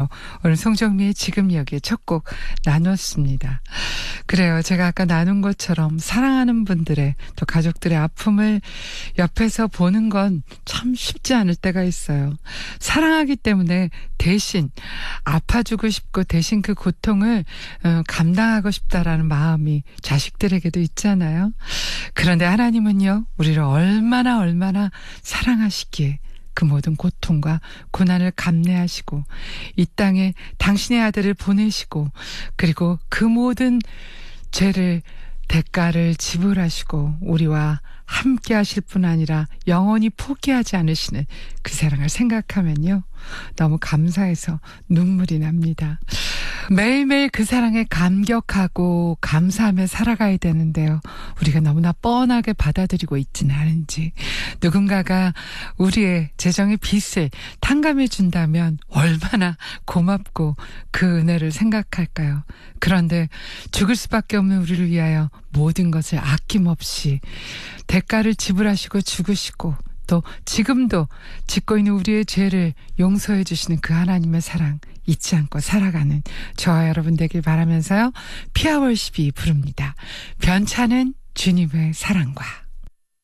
오늘 송정미의 지금 여기에 첫 곡 나눴습니다. 그래요. 제가 아까 나눈 것처럼 사랑하는 분들의 또 가족들의 아픔을 옆에서 보는 건 참 쉽지 않을 때가 있어요. 사랑하기 때문에 대신 아파주고 싶고 대신 그 고통을 감당하고 싶다라는 마음이 자식들에게도 있잖아요. 그런데 하나님은요, 우리를 얼마나 사랑하시기에 그 모든 고통과 고난을 감내하시고 이 땅에 당신의 아들을 보내시고 그리고 그 모든 죄를 대가를 지불하시고 우리와 함께 하실 뿐 아니라 영원히 포기하지 않으시는 그 사랑을 생각하면요, 너무 감사해서 눈물이 납니다. 매일매일 그 사랑에 감격하고 감사하며 살아가야 되는데요, 우리가 너무나 뻔하게 받아들이고 있지는 않은지, 누군가가 우리의 재정의 빚을 탕감해 준다면 얼마나 고맙고 그 은혜를 생각할까요? 그런데 죽을 수밖에 없는 우리를 위하여 모든 것을 아낌없이 대가를 지불하시고 죽으시고 또 지금도 짓고 있는 우리의 죄를 용서해 주시는 그 하나님의 사랑 잊지 않고 살아가는 저와 여러분 되길 바라면서요, 피아월십이 부릅니다. 변찮은 주님의 사랑과.